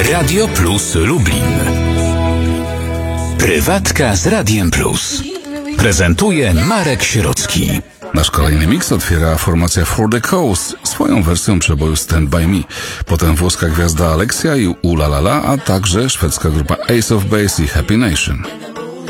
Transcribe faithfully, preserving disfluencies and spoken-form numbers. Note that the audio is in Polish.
Radio Plus Lublin. Prywatka z Radiem Plus. Prezentuje Marek Sierocki. Nasz kolejny miks otwiera formacja For the Cause swoją wersją przeboju Stand By Me. Potem włoska gwiazda Alexia i Ulalala, a także szwedzka grupa Ace of Base i Happy Nation.